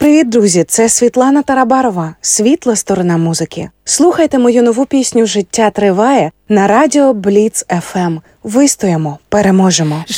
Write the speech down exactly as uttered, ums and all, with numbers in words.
Привіт, друзі! Це Світлана Тарабарова, світла сторона музики. Слухайте мою нову пісню «Життя триває» на радіо Бліц еф ем. Вистоїмо, переможемо.